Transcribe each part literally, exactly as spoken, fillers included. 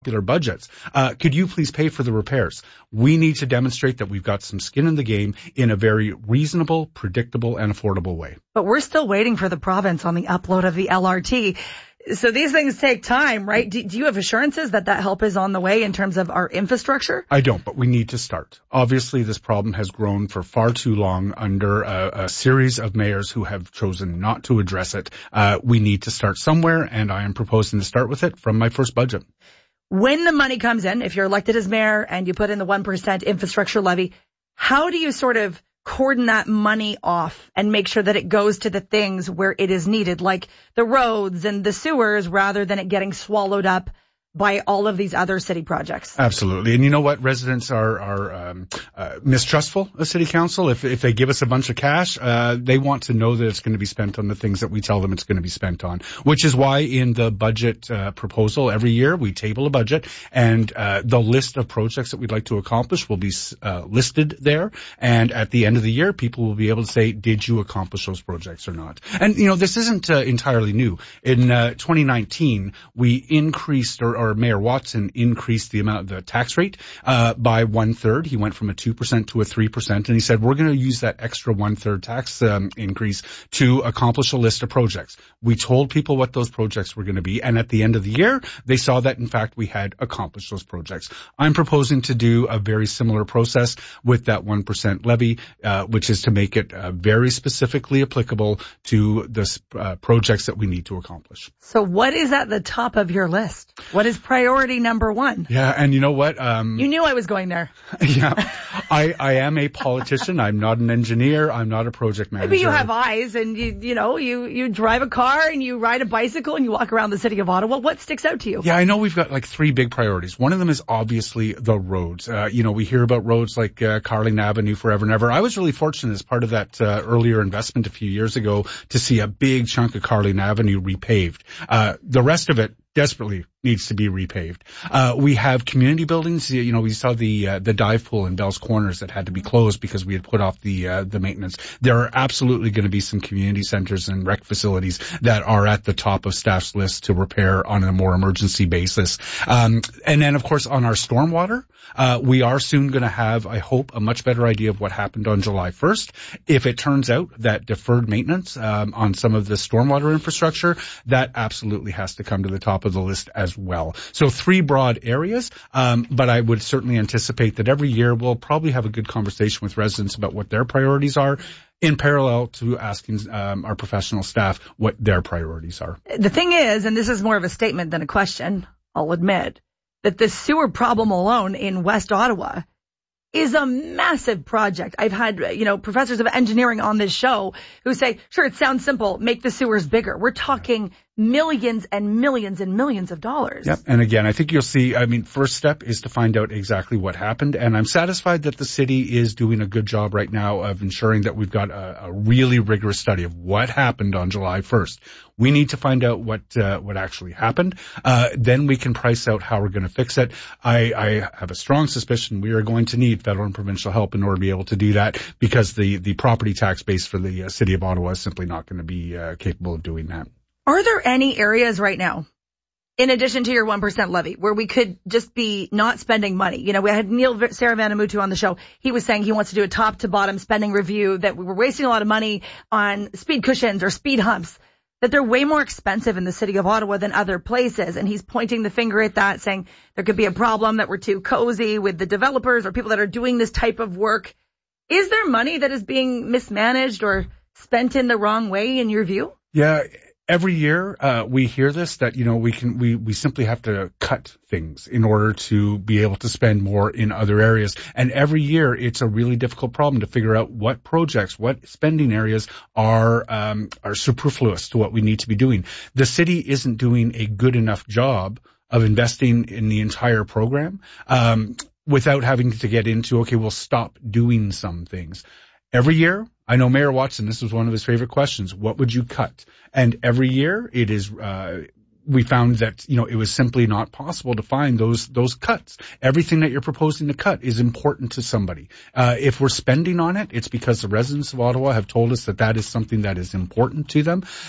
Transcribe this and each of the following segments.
popular budgets. Uh, could you please pay for the repairs? We need to demonstrate that we've got some skin in the game in a very reasonable, predictable, and affordable way. But we're still waiting for the province on the upload of the L R T. So these things take time, right? Do, do you have assurances that that help is on the way in terms of our infrastructure? I don't, but we need to start. Obviously, this problem has grown for far too long under a, a series of mayors who have chosen not to address it. Uh, we need to start somewhere, and I am proposing to start with it from my first budget. When the money comes in, if you're elected as mayor and you put in the one percent infrastructure levy, how do you sort of cordon that money off and make sure that it goes to the things where it is needed, like the roads and the sewers, rather than it getting swallowed up by all of these other city projects? Absolutely. And you know what? Residents are, are um, uh, mistrustful of city council. If if they give us a bunch of cash, uh, they want to know that it's going to be spent on the things that we tell them it's going to be spent on, which is why in the budget uh, proposal every year we table a budget, and uh, the list of projects that we'd like to accomplish will be uh, listed there. And at the end of the year, people will be able to say, did you accomplish those projects or not? And, you know, this isn't uh, entirely new. In uh, twenty nineteen, we increased or or Mayor Watson increased the amount of the tax rate uh, by one third. He went from a two percent to a three percent, and he said we're going to use that extra one third tax um, increase to accomplish a list of projects. We told people what those projects were going to be, and at the end of the year, they saw that in fact we had accomplished those projects. I'm proposing to do a very similar process with that one percent levy, uh, which is to make it uh, very specifically applicable to the uh, projects that we need to accomplish. So what is at the top of your list? What is priority number one? Yeah, and you know what? Um, you knew I was going there. Yeah, I, I am a politician. I'm not an engineer. I'm not a project manager. Maybe you have eyes, and you you know you you drive a car and you ride a bicycle and you walk around the city of Ottawa. What sticks out to you? Yeah, I know we've got like three big priorities. One of them is obviously the roads. Uh, you know, we hear about roads like uh, Carling Avenue forever and ever. I was really fortunate as part of that uh, earlier investment a few years ago to see a big chunk of Carling Avenue repaved. Uh, the rest of it desperately needs to be repaved. Uh, we have community buildings. You know, we saw the uh, the dive pool in Bell's Corners that had to be closed because we had put off the uh, the maintenance. There are absolutely going to be some community centers and rec facilities that are at the top of staff's list to repair on a more emergency basis. Um, and then, of course, on our stormwater, uh, we are soon going to have, I hope, a much better idea of what happened on July first. If it turns out that deferred maintenance um, on some of the stormwater infrastructure, that absolutely has to come to the top of the list as well. So three broad areas, um, but I would certainly anticipate that every year we'll probably have a good conversation with residents about what their priorities are, in parallel to asking um, our professional staff what their priorities are. The thing is, and this is more of a statement than a question, I'll admit, that the sewer problem alone in West Ottawa is a massive project. I've had, you know, professors of engineering on this show who say, sure, it sounds simple, make the sewers bigger. We're talking millions and millions and millions of dollars. Yep. And again, I think you'll see, I mean, first step is to find out exactly what happened. And I'm satisfied that the city is doing a good job right now of ensuring that we've got a, a really rigorous study of what happened on July first. We need to find out what uh, what actually happened. Uh, then we can price out how we're going to fix it. I, I have a strong suspicion we are going to need federal and provincial help in order to be able to do that, because the, the property tax base for the uh, city of Ottawa is simply not going to be uh, capable of doing that. Are there any areas right now, in addition to your one percent levy, where we could just be not spending money? You know, we had Neil Saravanamuttu on the show. He was saying he wants to do a top-to-bottom spending review, that we were wasting a lot of money on speed cushions or speed humps, that they're way more expensive in the city of Ottawa than other places. And he's pointing the finger at that, saying there could be a problem that we're too cozy with the developers or people that are doing this type of work. Is there money that is being mismanaged or spent in the wrong way, in your view? Yeah. Every year, uh, we hear this, that, you know, we can, we, we simply have to cut things in order to be able to spend more in other areas. And every year, it's a really difficult problem to figure out what projects, what spending areas are, um, are superfluous to what we need to be doing. The city isn't doing a good enough job of investing in the entire program, um, without having to get into, okay, we'll stop doing some things. Every year, I know Mayor Watson, this was one of his favorite questions. What would you cut? And every year it is, uh, we found that, you know, it was simply not possible to find those, those cuts. Everything that you're proposing to cut is important to somebody. Uh, if we're spending on it, it's because the residents of Ottawa have told us that that is something that is important to them.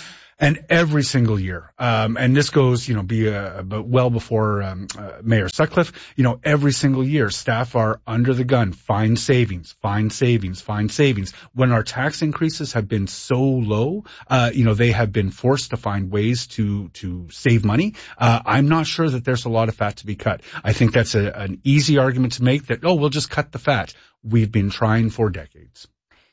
And every single year, um, and this goes, you know, be uh, but well before um, uh, Mayor Sutcliffe, you know, every single year, staff are under the gun, find savings, find savings, find savings. When our tax increases have been so low, uh, you know, they have been forced to find ways to to save money. Uh, I'm not sure that there's a lot of fat to be cut. I think that's a, an easy argument to make that, oh, we'll just cut the fat. We've been trying for decades.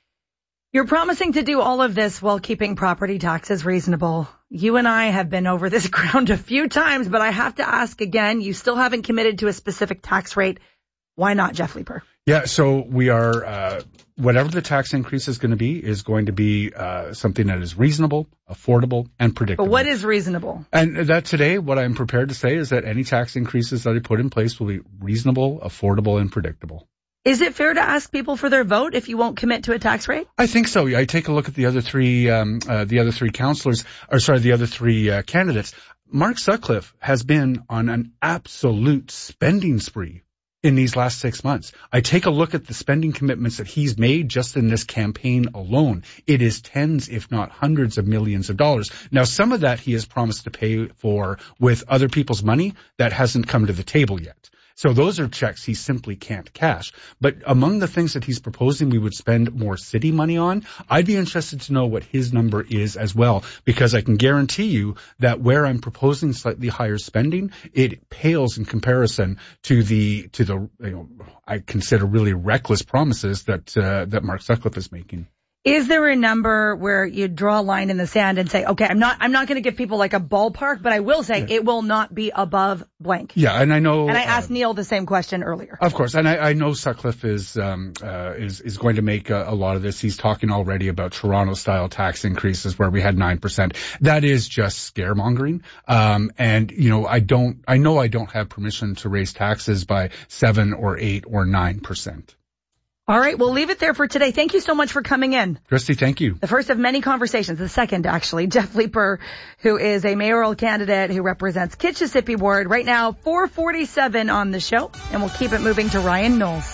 You're promising to do all of this while keeping property taxes reasonable. You and I have been over this ground a few times, but I have to ask again, you still haven't committed to a specific tax rate. Why not, Jeff Leeper? Yeah, so we are, uh, whatever the tax increase is going to be, is going to be uh, something that is reasonable, affordable, and predictable. But what is reasonable? And that today, what I'm prepared to say is that any tax increases that I put in place will be reasonable, affordable, and predictable. Is it fair to ask people for their vote if you won't commit to a tax rate? I think so. I take a look at the other three, um, uh, the other three counselors, or sorry, the other three uh, candidates. Mark Sutcliffe has been on an absolute spending spree in these last six months. I take a look at the spending commitments that he's made just in this campaign alone. It is tens, if not hundreds of millions of dollars. Now, some of that he has promised to pay for with other people's money that hasn't come to the table yet. So those are checks he simply can't cash. But among the things that he's proposing we would spend more city money on, I'd be interested to know what his number is as well, because I can guarantee you that where I'm proposing slightly higher spending, it pales in comparison to the, to the, you know, I consider really reckless promises that, uh, that Mark Sutcliffe is making. Is there a number where you draw a line in the sand and say, okay, I'm not, I'm not going to give people like a ballpark, but I will say yeah. it will not be above blank. Yeah, and I know. And I asked uh, Neil the same question earlier. Of course, and I, I know Sutcliffe is, um, uh, is, is going to make a, a lot of this. He's talking already about Toronto-style tax increases where we had nine percent. That is just scaremongering. Um, and you know, I don't, I know I don't have permission to raise taxes by seven or eight or nine percent. All right, we'll leave it there for today. Thank you so much for coming in. Christy, thank you. The first of many conversations, the second actually, Jeff Leeper, who is a mayoral candidate who represents Kitchissippi Ward. Right now, four forty-seven on the show, and we'll keep it moving to Ryan Knowles.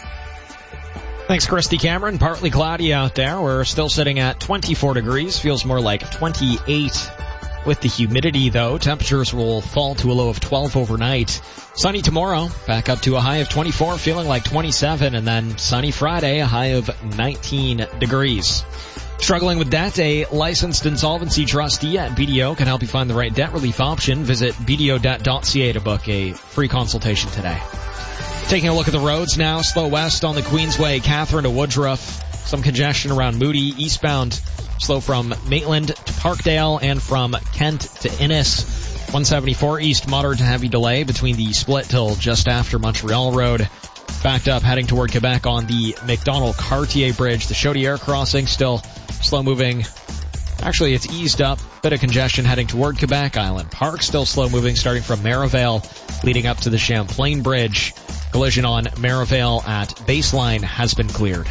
Thanks, Christy Cameron. Partly cloudy out there. We're still sitting at twenty-four degrees. Feels more like twenty-eight. With the humidity, though, temperatures will fall to a low of twelve overnight. Sunny tomorrow, back up to a high of twenty-four, feeling like twenty-seven, and then sunny Friday, a high of nineteen degrees. Struggling with debt? A licensed insolvency trustee at B D O can help you find the right debt relief option. Visit b d o debt dot c a to book a free consultation today. Taking a look at the roads now, slow west on the Queensway, Catherine to Woodruff. Some congestion around Moody, eastbound. Slow from Maitland to Parkdale and from Kent to Innis. one seventy-four east, moderate to heavy delay between the split till just after Montreal Road. Backed up heading toward Quebec on the McDonald-Cartier Bridge. The Chaudière crossing still slow moving. Actually, it's eased up. Bit of congestion heading toward Quebec. Island Park still slow moving starting from Merivale leading up to the Champlain Bridge. Collision on Merivale at Baseline has been cleared.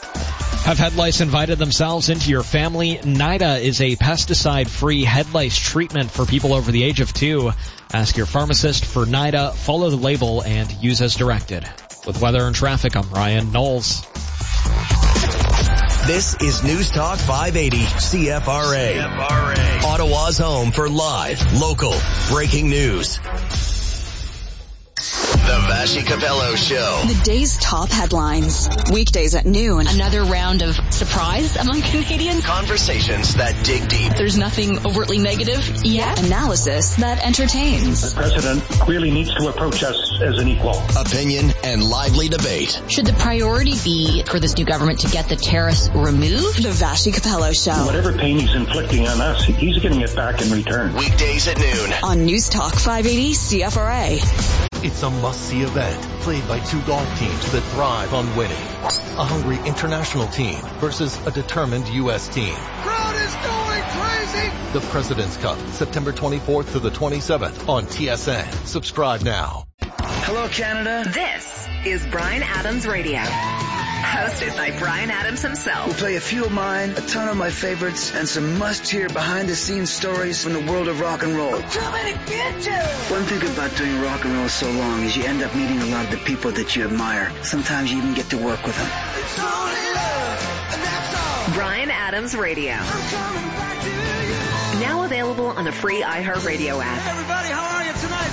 Have head lice invited themselves into your family? NIDA is a pesticide-free head lice treatment for people over the age of two. Ask your pharmacist for NIDA, follow the label, and use as directed. With weather and traffic, I'm Ryan Knowles. This is News Talk five eighty C F R A. C F R A. Ottawa's home for live, local, breaking news. The Vassy Capello Show. The day's top headlines. Weekdays at noon. Another round of surprise among Canadians. Conversations that dig deep. There's nothing overtly negative yet. Analysis that entertains. The president clearly needs to approach us as an equal. Opinion and lively debate. Should the priority be for this new government to get the tariffs removed? The Vassy Capello Show. Whatever pain he's inflicting on us, he's getting it back in return. Weekdays at noon. On News Talk five eighty C F R A. It's a must-see event played by two golf teams that thrive on winning. A hungry international team versus a determined U S team. Crowd is going crazy! The President's Cup, September twenty-fourth to the twenty-seventh on T S N. Subscribe now. Hello, Canada. This is Bryan Adams Radio. Hosted by Bryan Adams himself. We'll play a few of mine, a ton of my favorites, and some must-hear behind-the-scenes stories from the world of rock and roll. I'm coming to get you! One thing about doing rock and roll so long is you end up meeting a lot of the people that you admire. Sometimes you even get to work with them. It's only love, and that's all. Bryan Adams. Adams Radio. Now available on the free iHeartRadio app. Hey everybody, how are you tonight?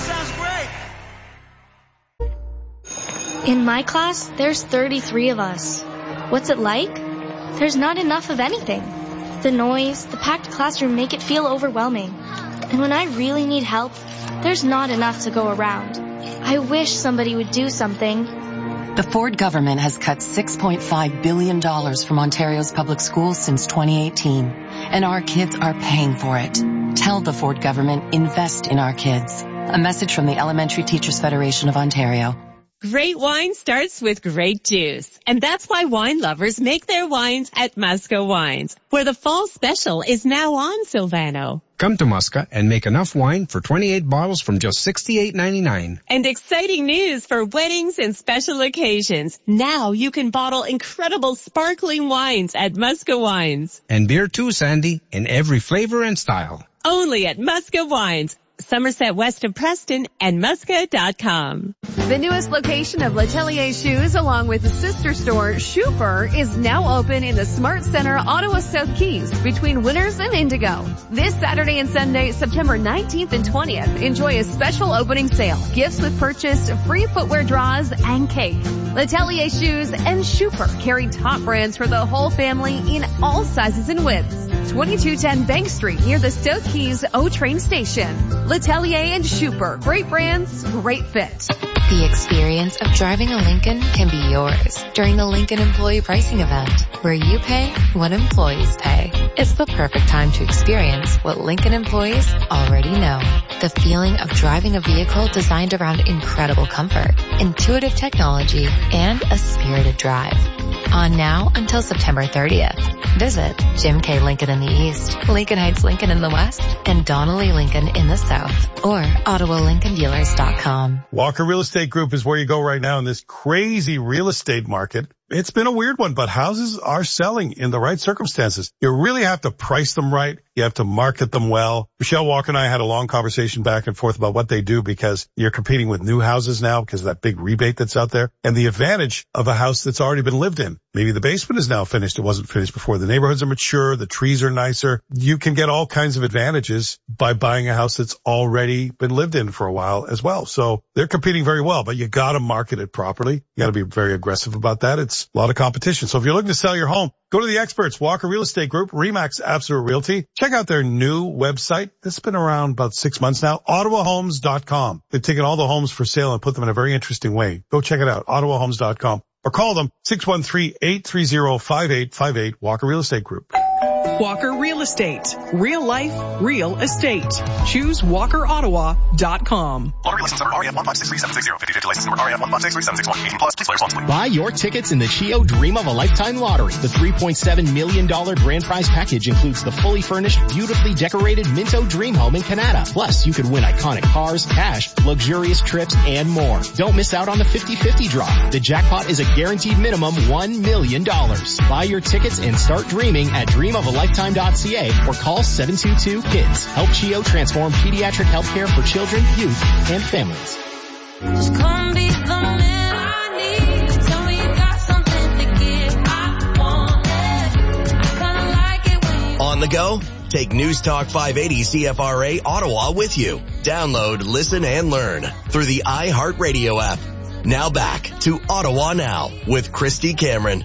Sounds great. In my class, there's thirty-three of us. What's it like? There's not enough of anything. The noise, the packed classroom make it feel overwhelming. And when I really need help, there's not enough to go around. I wish somebody would do something. The Ford government has cut six point five billion dollars from Ontario's public schools since twenty eighteen, and our kids are paying for it. Tell the Ford government, invest in our kids. A message from the Elementary Teachers Federation of Ontario. Great wine starts with great juice. And that's why wine lovers make their wines at Musca Wines, where the fall special is now on, Silvano. Come to Musca and make enough wine for twenty-eight bottles from just sixty-eight ninety-nine. And exciting news for weddings and special occasions. Now you can bottle incredible sparkling wines at Musca Wines. And beer too, Sandy, in every flavor and style. Only at Musca Wines, Somerset west of Preston, and musca dot com. The newest location of L'Atelier Shoes, along with the sister store, Schuper, is now open in the Smart Center, Ottawa South Keys, between Winners and Indigo. This Saturday and Sunday, September nineteenth and twentieth, enjoy a special opening sale. Gifts with purchase, free footwear draws, and cake. L'Atelier Shoes and Schuper carry top brands for the whole family in all sizes and widths. twenty-two ten Bank Street, near the South Keys O-Train Station. L'Atelier and Schuper. Great brands, great fit. The experience of driving a Lincoln can be yours during the Lincoln Employee Pricing Event, where you pay what employees pay. It's the perfect time to experience what Lincoln employees already know. The feeling of driving a vehicle designed around incredible comfort, intuitive technology, and a spirited drive. On now until September thirtieth. Visit Jim K. Lincoln in the East, Lincoln Heights Lincoln in the West, and Donnelly Lincoln in the South, or Ottawa Lincoln Dealers dot com. Walker Real Estate Group is where you go right now in this crazy real estate market. It's been a weird one, but houses are selling in the right circumstances. You really have to price them right. You have to market them well. Michelle Walker and I had a long conversation back and forth about what they do, because you're competing with new houses now because of that big rebate that's out there, and the advantage of a house that's already been lived in. Maybe the basement is now finished. It wasn't finished before. The neighborhoods are mature. The trees are nicer. You can get all kinds of advantages by buying a house that's already been lived in for a while as well. So they're competing very well, but you got to market it properly. You got to be very aggressive about that. It's a lot of competition. So if you're looking to sell your home, go to the experts, Walker Real Estate Group, Remax Absolute Realty. Check out their new website. It's been around about six months now, ottawa homes dot com. They've taken all the homes for sale and put them in a very interesting way. Go check it out, ottawa homes dot com. Or call them, six one three, eight three zero, five eight five eight, Walker Real Estate Group. Walker Real Estate. Real life, real estate. Choose walker ottawa dot com. Lottery license number R E M one five six three seven six zero. fifty fifty license number R E M one five six three seven six one. eighteen plus. Please play responsibly. Buy your tickets in the Chio Dream of a Lifetime Lottery. The three point seven million dollars grand prize package includes the fully furnished, beautifully decorated Minto Dream Home in Canada. Plus, you could win iconic cars, cash, luxurious trips, and more. Don't miss out on the fifty fifty draw. The jackpot is a guaranteed minimum one million dollars. Buy your tickets and start dreaming at dream of a lifetime dot c a or call seven two two KIDS. Help Chio transform pediatric healthcare for children, youth, and families. Just come be the man I need. Tell me you got something to give. I want it. I kinda like it when you... On the go? Take News Talk five eighty C F R A Ottawa with you. Download, listen, and learn through the iHeartRadio app. Now back to Ottawa Now with Christy Cameron.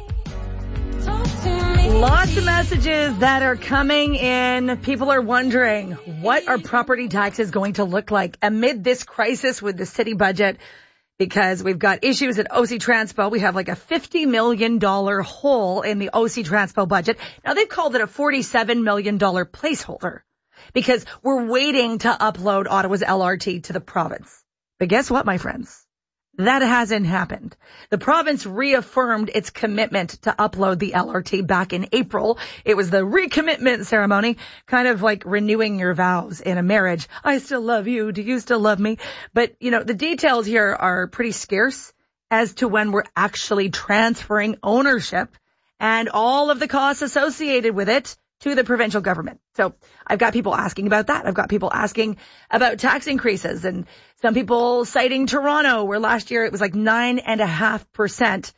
Lots of messages that are coming in. People are wondering, what are property taxes going to look like amid this crisis with the city budget? Because we've got issues at O C Transpo. We have like a fifty million dollars hole in the O C Transpo budget. Now they've called it a forty-seven million dollars placeholder because we're waiting to upload Ottawa's L R T to the province. But guess what, my friends? That hasn't happened. The province reaffirmed its commitment to upload the L R T back in April. It was the recommitment ceremony, kind of like renewing your vows in a marriage. I still love you. Do you still love me? But, you know, the details here are pretty scarce as to when we're actually transferring ownership and all of the costs associated with it to the provincial government. So I've got people asking about that. I've got people asking about tax increases, and some people citing Toronto, where last year it was like nine and a half percent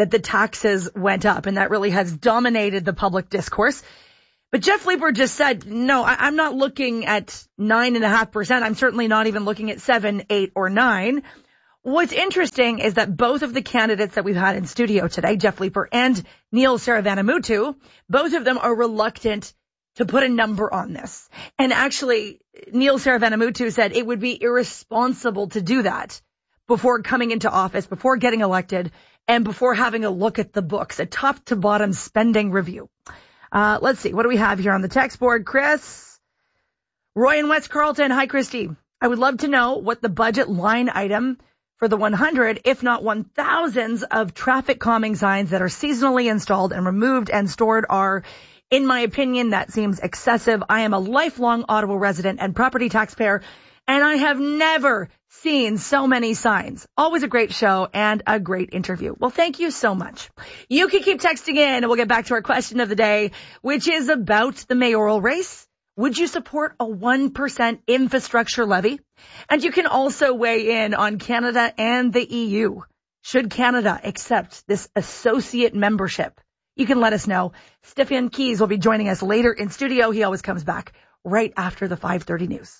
that the taxes went up, and that really has dominated the public discourse. But Jeff Leeper just said, no, I, I'm not looking at nine and a half percent. I'm certainly not even looking at seven, eight, or nine. What's interesting is that both of the candidates that we've had in studio today, Jeff Leeper and Neil Saravanamuttu, both of them are reluctant to put a number on this. And actually, Neil Saravanamuttu said it would be irresponsible to do that before coming into office, before getting elected, and before having a look at the books, a top to bottom spending review. Uh, let's see. What do we have here on the text board? Chris, Roy in West Carlton. Hi, Christy. I would love to know what the budget line item for the one hundred, if not one thousands of traffic calming signs that are seasonally installed and removed and stored are. In my opinion, that seems excessive. I am a lifelong Ottawa resident and property taxpayer, and I have never seen so many signs. Always a great show and a great interview. Well, thank you so much. You can keep texting in, and we'll get back to our question of the day, which is about the mayoral race. Would you support a one percent infrastructure levy? And you can also weigh in on Canada and the E U. Should Canada accept this associate membership? You can let us know. Stefan Keys will be joining us later in studio. He always comes back right after the five thirty news.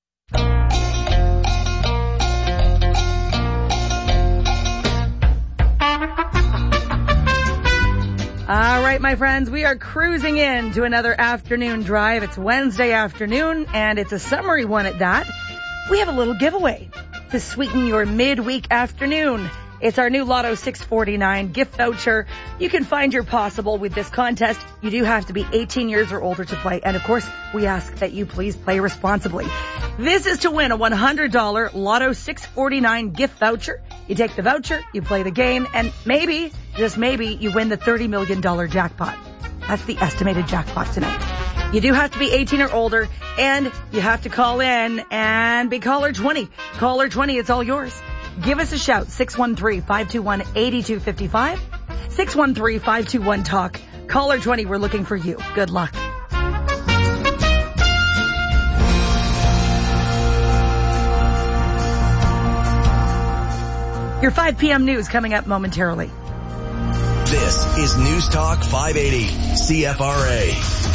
All right, my friends, we are cruising in to another afternoon drive. It's Wednesday afternoon, and it's a summery one at that. We have a little giveaway to sweeten your midweek afternoon. It's our new Lotto six forty-nine gift voucher. You can find your possible with this contest. You do have to be eighteen years or older to play. And of course, we ask that you please play responsibly. This is to win a one hundred dollars Lotto six forty-nine gift voucher. You take the voucher, you play the game, and maybe, just maybe, you win the thirty million dollars jackpot. That's the estimated jackpot tonight. You do have to be eighteen or older, and you have to call in and be caller twenty. Caller twenty, it's all yours. Give us a shout, six one three, five two one, eight two five five, six one three, five two one, talk. Caller twenty, we're looking for you. Good luck. Your five p.m. news coming up momentarily. This is News Talk five eighty, C F R A.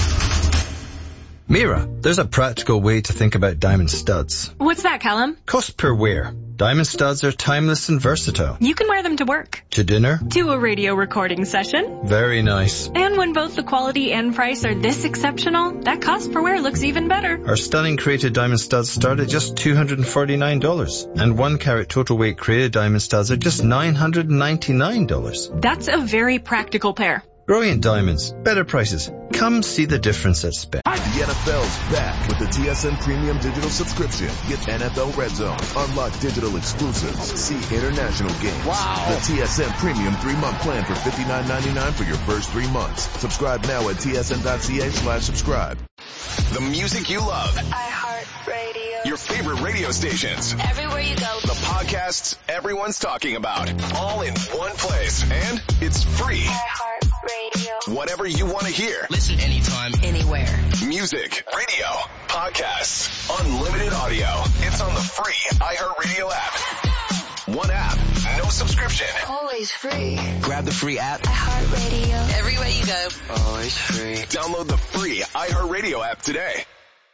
Mira, there's a practical way to think about diamond studs. What's that, Callum? Cost per wear. Diamond studs are timeless and versatile. You can wear them to work. To dinner. To a radio recording session. Very nice. And when both the quality and price are this exceptional, that cost per wear looks even better. Our stunning created diamond studs start at just two hundred forty-nine dollars. And one carat total weight created diamond studs are just nine hundred ninety-nine dollars. That's a very practical pair. Brilliant diamonds, better prices. Come see the difference at Spec. The N F L's back with the T S N Premium Digital Subscription. Get N F L Red Zone, unlock digital exclusives, see international games. Wow. The T S N Premium three-month plan for fifty-nine ninety-nine for your first three months. Subscribe now at tsn.ca slash subscribe. The music you love. iHeartRadio. Your favorite radio stations. Everywhere you go. The podcasts everyone's talking about. All in one place. And it's free. iHeartRadio. Whatever you want to hear. Listen anytime, anywhere. Music, radio, podcasts, unlimited audio. It's on the free iHeartRadio app. One app, no subscription. Always free. Grab the free app. iHeartRadio. Everywhere you go. Always free. Download the free iHeartRadio app today.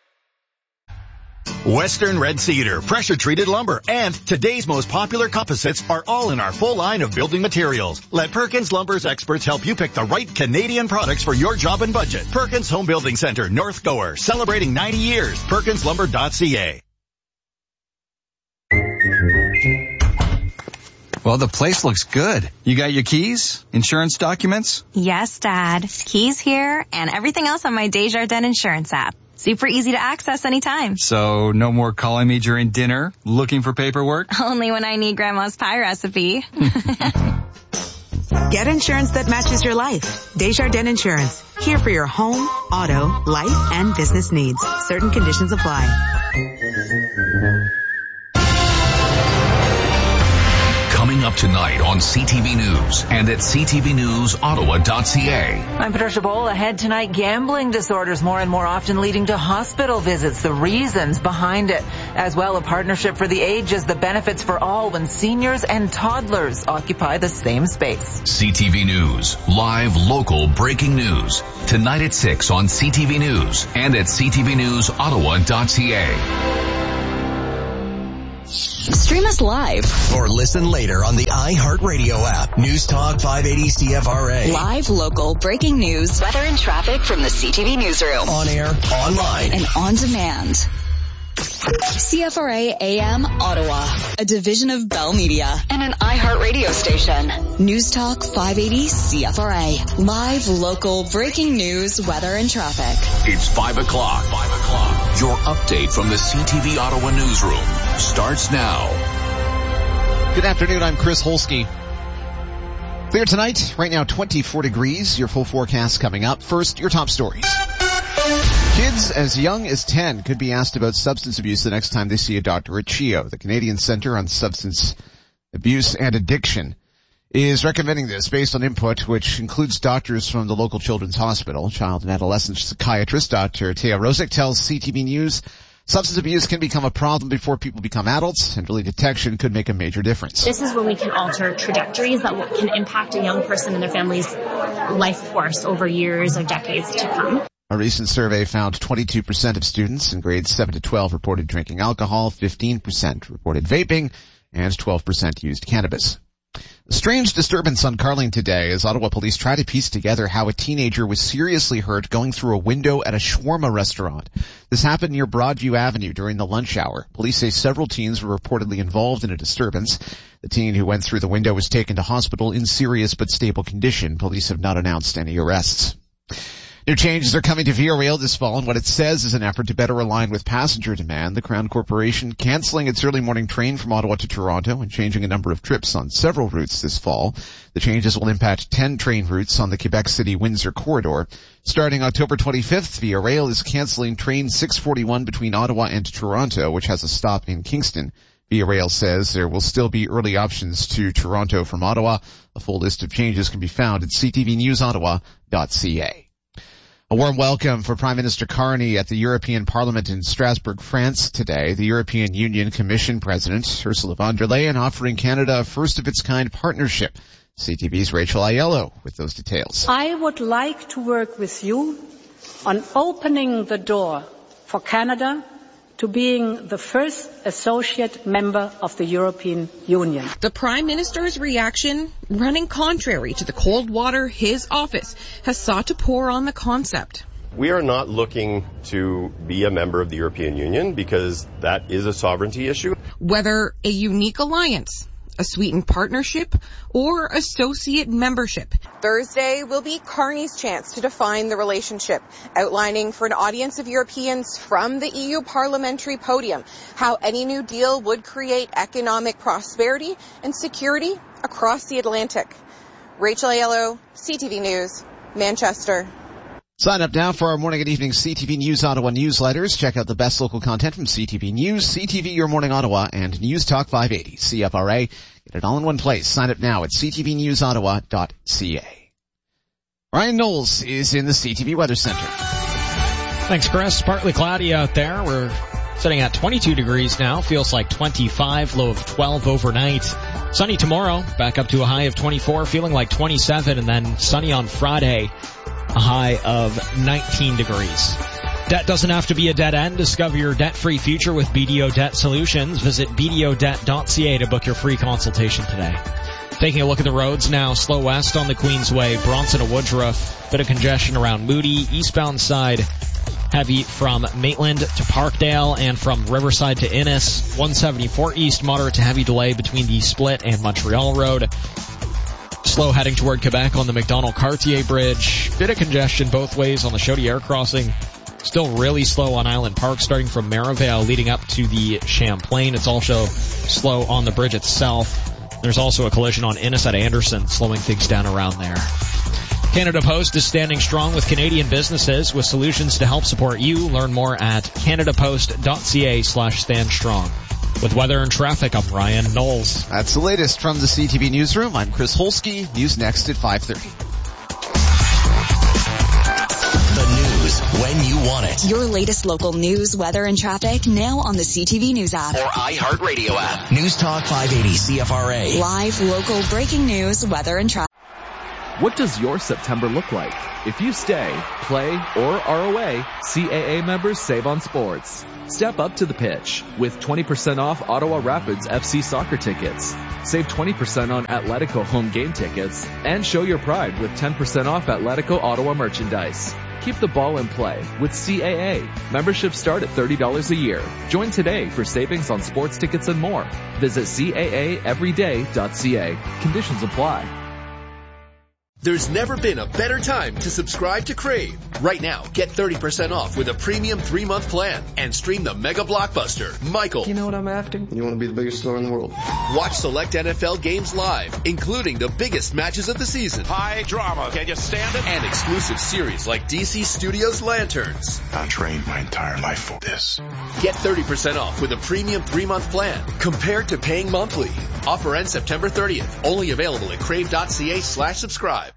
Western Red Cedar, pressure-treated lumber, and today's most popular composites are all in our full line of building materials. Let Perkins Lumber's experts help you pick the right Canadian products for your job and budget. Perkins Home Building Center, North Gower, celebrating ninety years. perkins lumber dot c a. Well, the place looks good. You got your keys? Insurance documents? Yes, Dad. Keys here and everything else on my Desjardins insurance app. Super easy to access anytime. So no more calling me during dinner, looking for paperwork? Only when I need Grandma's pie recipe. Get insurance that matches your life. Desjardins Insurance. Here for your home, auto, life, and business needs. Certain conditions apply. Coming up tonight on C T V News and at c t v news ottawa dot c a. I'm Patricia Bowl. Ahead tonight, gambling disorders more and more often leading to hospital visits, the reasons behind it. As well, a partnership for the ages, the benefits for all when seniors and toddlers occupy the same space. C T V News, live local breaking news. Tonight at six on C T V News and at c t v news ottawa dot c a. Stream us live or listen later on the iHeartRadio app. News Talk five eighty C F R A. Live local breaking news, weather and traffic from the C T V newsroom. On air, online, and on demand. C F R A A M Ottawa, a division of Bell Media and an iHeartRadio station. News Talk five eighty C F R A. Live local breaking news, weather and traffic. It's five o'clock. Five o'clock. Your update from the C T V Ottawa newsroom starts now. Good afternoon. I'm Chris Holsky. Clear tonight. Right now, twenty-four degrees. Your full forecast coming up. First, your top stories. Kids as young as ten could be asked about substance abuse the next time they see a doctor at C H I O. The Canadian Centre on Substance Abuse and Addiction is recommending this based on input which includes doctors from the local children's hospital. Child and adolescent psychiatrist Doctor Taya Rosic tells C T V News substance abuse can become a problem before people become adults, and early detection could make a major difference. This is when we can alter trajectories that can impact a young person and their family's life course over years or decades to come. A recent survey found twenty-two percent of students in grades seven to twelve reported drinking alcohol, fifteen percent reported vaping, and twelve percent used cannabis. A strange disturbance on Carling today as Ottawa police try to piece together how a teenager was seriously hurt going through a window at a shawarma restaurant. This happened near Broadview Avenue during the lunch hour. Police say several teens were reportedly involved in a disturbance. The teen who went through the window was taken to hospital in serious but stable condition. Police have not announced any arrests. New changes are coming to Via Rail this fall, and what it says is an effort to better align with passenger demand. The Crown Corporation canceling its early morning train from Ottawa to Toronto and changing a number of trips on several routes this fall. The changes will impact ten train routes on the Quebec City-Windsor corridor. Starting October twenty-fifth, Via Rail is canceling train six forty-one between Ottawa and Toronto, which has a stop in Kingston. Via Rail says there will still be early options to Toronto from Ottawa. A full list of changes can be found at c t v news ottawa dot c a. A warm welcome for Prime Minister Carney at the European Parliament in Strasbourg, France today. The European Union Commission President Ursula von der Leyen offering Canada a first-of-its-kind partnership. C T V's Rachel Aiello with those details. I would like to work with you on opening the door for Canada to being the first associate member of the European Union. The Prime Minister's reaction running contrary to the cold water his office has sought to pour on the concept. We are not looking to be a member of the European Union because that is a sovereignty issue. Whether a unique alliance, a sweetened partnership, or associate membership. Thursday will be Carney's chance to define the relationship, outlining for an audience of Europeans from the E U parliamentary podium how any new deal would create economic prosperity and security across the Atlantic. Rachel Aiello, C T V News, Manchester. Sign up now for our morning and evening C T V News Ottawa newsletters. Check out the best local content from C T V News, C T V Your Morning Ottawa, and News Talk five eighty C F R A. Get it all in one place. Sign up now at c t v news ottawa dot c a. Ryan Knowles is in the C T V Weather Center. Thanks, Chris. Partly cloudy out there. We're sitting at twenty-two degrees now. Feels like twenty-five, low of twelve overnight. Sunny tomorrow, back up to a high of twenty-four, feeling like twenty-seven, and then sunny on Friday. A high of nineteen degrees. Debt doesn't have to be a dead end. Discover your debt-free future with B D O Debt Solutions. Visit b d o debt dot c a to book your free consultation today. Taking a look at the roads now. Slow west on the Queensway, Bronson to Woodruff. Bit of congestion around Moody. Eastbound side, heavy from Maitland to Parkdale and from Riverside to Innis. one seventy-four east, moderate to heavy delay between the Split and Montreal Road. Slow heading toward Quebec on the McDonald-Cartier Bridge. Bit of congestion both ways on the Chaudière crossing. Still really slow on Island Park starting from Merivale leading up to the Champlain. It's also slow on the bridge itself. There's also a collision on Innis at Anderson, slowing things down around there. Canada Post is standing strong with Canadian businesses with solutions to help support you. Learn more at canada post dot c a slash stand strong. With weather and traffic, I'm Ryan Knowles. That's the latest from the C T V Newsroom. I'm Chris Holsky. News next at five thirty. The news news when you want it. Your latest local news, weather, and traffic now on the C T V News app. Or iHeartRadio app. News Talk five eighty C F R A. Live, local, breaking news, weather, and traffic. What does your September look like? If you stay, play, or are away, C A A members save on sports. Step up to the pitch with twenty percent off Ottawa Rapids F C soccer tickets. Save twenty percent on Atletico home game tickets and show your pride with ten percent off Atletico Ottawa merchandise. Keep the ball in play with C A A. Memberships start at thirty dollars a year. Join today for savings on sports tickets and more. Visit C A A everyday dot C A. Conditions apply. There's never been a better time to subscribe to Crave. Right now, get thirty percent off with a premium three-month plan and stream the mega blockbuster, Michael. You know what I'm after? You want to be the biggest star in the world. Watch select N F L games live, including the biggest matches of the season. High drama. Can you stand it? And exclusive series like D C Studios Lanterns. I trained my entire life for this. Get thirty percent off with a premium three-month plan compared to paying monthly. Offer ends September thirtieth. Only available at crave dot C A slash subscribe.